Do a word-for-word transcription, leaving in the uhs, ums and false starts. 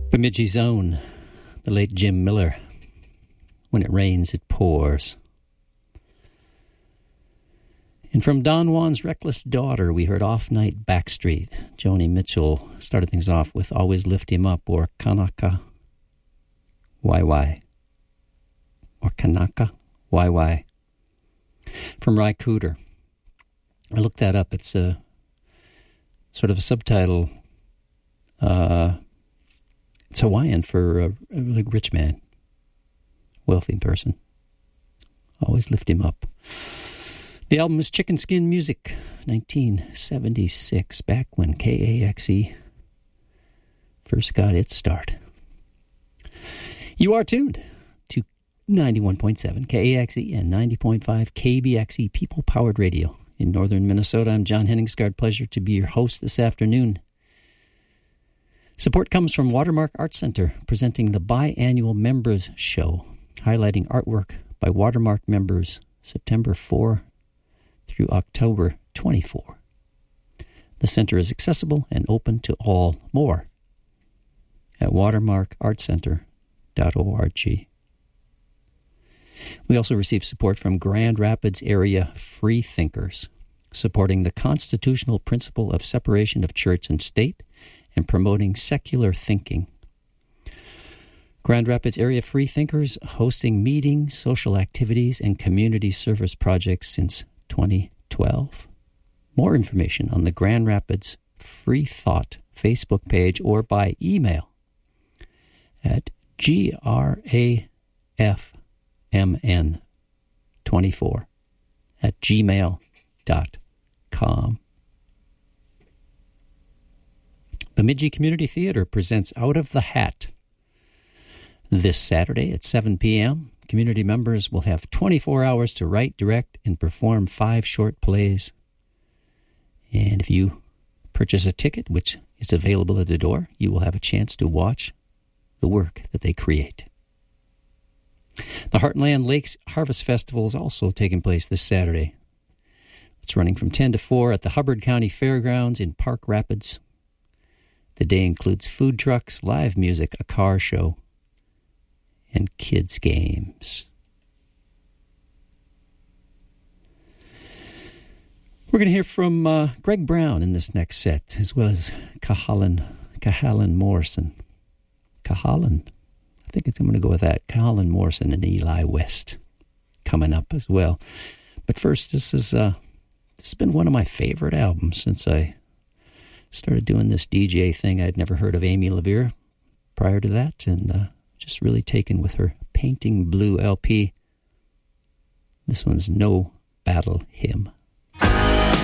Bemidji's own, the late Jim Miller. When it rains, it pours. And from Don Juan's Reckless Daughter, we heard Off Night Backstreet. Joni Mitchell started things off with Always Lift Him Up, or Kanaka Why Why. Or Kanaka Why Why. From Ry Cooder. I looked that up. It's a sort of a subtitle. Uh, it's Hawaiian for a, a really rich man, wealthy person. Always lift him up. The album is Chicken Skin Music, nineteen seventy-six, back when K A X E first got its start. You are tuned to ninety-one point seven K A X E and ninety point five K B X E People-Powered Radio in northern Minnesota. I'm John Henningsgaard. Pleasure to be your host this afternoon. Support comes from Watermark Art Center, presenting the biannual Members Show, highlighting artwork by Watermark members September fourth through October twenty-fourth. The center is accessible and open to all. More at watermark art center dot org. We also receive support from Grand Rapids area Free Thinkers, supporting the constitutional principle of separation of church and state and promoting secular thinking. Grand Rapids area Free Thinkers hosting meetings, social activities, and community service projects since twenty twelve. More information on the Grand Rapids Free Thought Facebook page or by email at G R A F M N twenty-four at gmail dot com. Bemidji Community Theater presents Out of the Hat. This Saturday at seven p.m., community members will have twenty-four hours to write, direct, and perform five short plays. And if you purchase a ticket, which is available at the door, you will have a chance to watch the work that they create. The Heartland Lakes Harvest Festival is also taking place this Saturday. It's running from ten to four at the Hubbard County Fairgrounds in Park Rapids. The day includes food trucks, live music, a car show, and kids' games. We're going to hear from uh, Greg Brown in this next set, as well as Cahalan, Cahalan Morrison. Cahalan, I think it's, I'm going to go with that. Cahalan Morrison and Eli West coming up as well. But first, this is uh, this has been one of my favorite albums since I started doing this D J thing. I'd never heard of Amy LaVere prior to that, and uh, just really taken with her Painting Blue L P. This one's No Battle Hymn.